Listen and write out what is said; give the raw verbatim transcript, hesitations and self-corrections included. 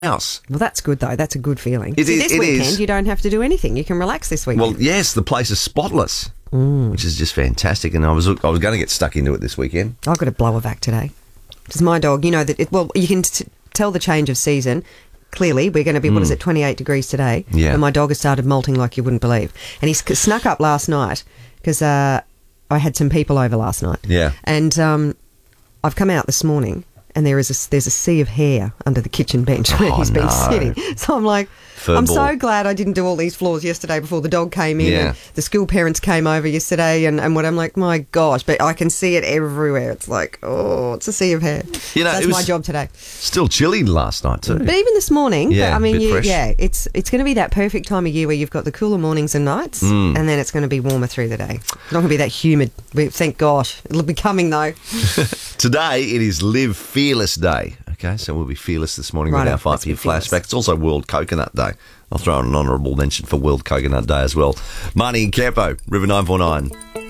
house. Well, that's good, though. That's a good feeling. It See, is- this it weekend, is. you don't have to do anything. You can relax this weekend. Well, yes, the place is spotless, mm. which is just fantastic. And I was I was going to get stuck into it this weekend. I've got a blower vac today. Because my dog, you know, that it, well, you can t- tell the change of season. Clearly, we're going to be, mm. what is it, twenty-eight degrees today. Yeah. And my dog has started molting like you wouldn't believe. And he sc- snuck up last night because uh, I had some people over last night. Yeah. And um, I've come out this morning and there is a, there's a sea of hair under the kitchen bench where Oh, he's been no. sitting. So I'm like, Fur I'm ball. so glad I didn't do all these floors yesterday before the dog came in. Yeah. And the school parents came over yesterday and, and what I'm like, my gosh, but I can see it everywhere. It's like, oh, it's a sea of hair. You know, That's it was my job today. Still chilly last night too. But even this morning, Yeah, but, I mean, bit you, fresh. yeah, it's it's going to be that perfect time of year where you've got the cooler mornings and nights, Mm. and then it's going to be warmer through the day. It's not going to be that humid. We, thank gosh. It'll be coming, though. Today it is Live Fearless Day. Okay, so we'll be fearless this morning with Righto, our five let's year be fearless. flashback. It's also World Coconut Day. I'll throw in an honourable mention for World Coconut Day as well. Marnie and Campo, River nine four nine.